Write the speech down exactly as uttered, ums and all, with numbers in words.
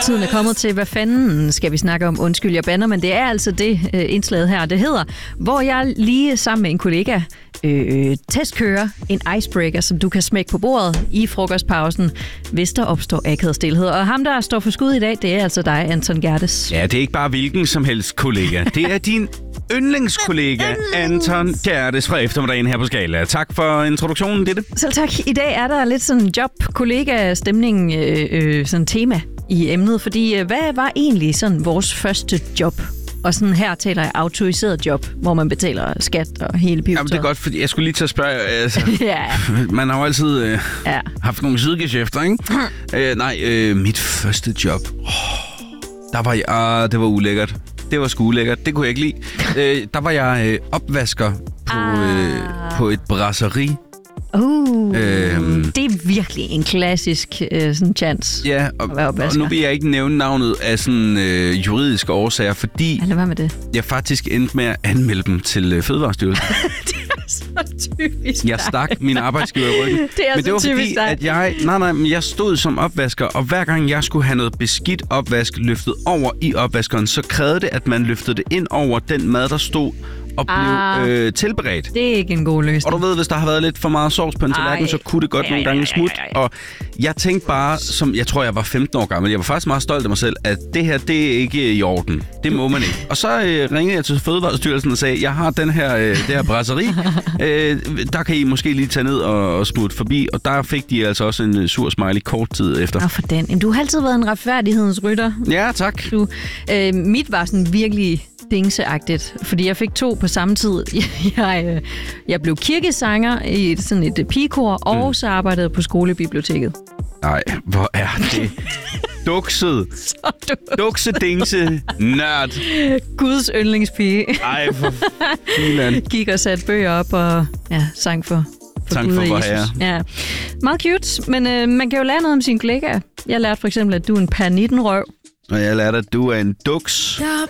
tiden er kommet til, hvad fanden skal vi snakke om? Undskyld, jeg bander, men det er altså det øh, indslaget her, det hedder, hvor jeg lige sammen med en kollega øh, testkører en icebreaker, som du kan smække på bordet i frokostpausen, hvis der opstår akavet stilhed. Og ham, der står for skud i dag, det er altså dig, Anton Gerdes. Ja, det er ikke bare hvilken som helst kollega. Det er din yndlingskollega, Anton Gerdes fra eftermiddagen her på Skala. Tak for introduktionen, Ditte. Selv tak. I dag er der lidt sådan job-kollega-stemning, øh, øh, sådan tema i emnet, fordi øh, hvad var egentlig sådan vores første job? Og sådan her taler jeg autoriseret job, hvor man betaler skat og hele pivetøjet. Jamen det er godt, fordi jeg skulle lige til at spørge, altså, ja. man har jo altid øh, ja. haft nogle sidegeschæfter, ikke? øh, nej, øh, mit første job, oh, der var jeg, ah, det var ulækkert. Det var sgu ulækkert, det kunne jeg ikke lide. øh, der var jeg øh, opvasker på, ah. øh, på et brasserie. Uh, øhm, det er virkelig en klassisk øh, sådan chance. Ja, og, og nu vil jeg ikke nævne navnet af sådan øh, juridiske årsager, fordi ja, hvad med det? jeg faktisk endte med at anmelde dem til øh, Fødevarestyrelsen. Det er så typisk. Jeg stak min arbejdsgiver i ryggen. Det er men det var så fordi, dig. at jeg, nej, nej, men jeg stod som opvasker, og hver gang jeg skulle have noget beskidt opvask løftet over i opvaskeren, så krævede det, at man løftede det ind over den mad, der stod og blev ah, øh, tilberedt. Det er ikke en god løsning. Og du ved, hvis der har været lidt for meget sovs på en tallerken, så kunne det godt ja, nogle gange smut. Ja, ja, ja. Og jeg tænkte bare, som jeg tror, jeg var femten år gammel, jeg var faktisk meget stolt af mig selv, at det her, det er ikke i orden. Det må man ikke. Og så øh, ringede jeg til Fødevarestyrelsen og sagde, jeg har den her, øh, det her brasserie. øh, der kan I måske lige tage ned og, og smutte forbi. Og der fik de altså også en sur smiley kort tid efter. Nå for den. Jamen, du har altid været en retfærdighedens rytter. Ja, tak. Du, øh, mit var sådan virkelig dingseagtigt, fordi jeg fik to på samme tid. Jeg, jeg blev kirkesanger i et, sådan et pigekor, og mm. så arbejdede jeg på skolebiblioteket. Nej, hvor er det dukset. Duksedingse nørd. Guds yndlingspige. Ej, for filan. Gik og satte bøger op og ja, sang for, for sang Gud for og vor Jesus. herre. Ja. Meget cute, men øh, man kan jo lære noget om sine kollegaer. Jeg lærte for eksempel, at du er en per nitten røv. Og jeg lærte, at du er en duks.